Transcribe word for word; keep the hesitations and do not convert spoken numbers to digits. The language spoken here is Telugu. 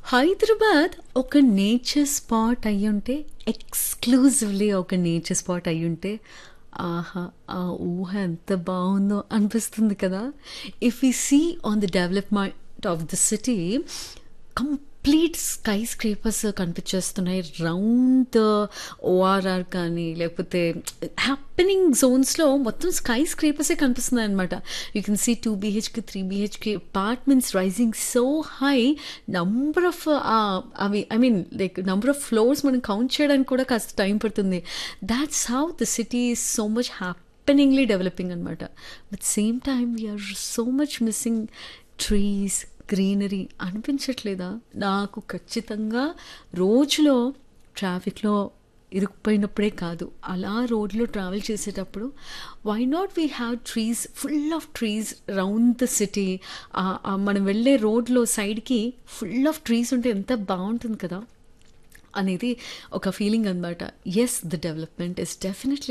హైదరాబాద్ ఒక నేచర్ స్పాట్ అయ్యుంటే, ఎక్స్‌క్లూజివ్‌లీ ఒక నేచర్ స్పాట్ అయ్యుంటే, ఆహా! ఆ ఊహ ఎంత బావుందో అనిపిస్తుంది కదా! If we see on the development of the city, complete sky scrapers కనిపించేస్తున్నాయి. Round the ORR కానీ, లేకపోతే హ్యాపెనింగ్ జోన్స్‌లో మొత్తం sky స్క్రేపర్సే కనిపిస్తున్నాయనమాట. You can see two BHK, three BHK apartments rising so high. Number of ఆహ్, అవి I mean like number of floors మనం కౌంట్ చేయడానికి కూడా కాస్త టైం పడుతుంది. That's how the city is so much హ్యాపెనింగ్‌లీ developing అనమాట. But same time we are so much missing trees, greenery అనిపించట్లేదా? నాకు ఖచ్చితంగా రోజులో ట్రాఫిక్‌లో ఇరుక్కుపోయినప్పుడే కాదు, అలా రోడ్లో ట్రావెల్ చేసేటప్పుడు why not we have trees, full of trees round the city. మనం వెళ్ళే రోడ్లో సైడ్కి ఫుల్ ఆఫ్ ట్రీస్ ఉంటే ఎంత బాగుంటుంది కదా అనేది ఒక ఫీలింగ్ అనమాట. Yes, the development is definitely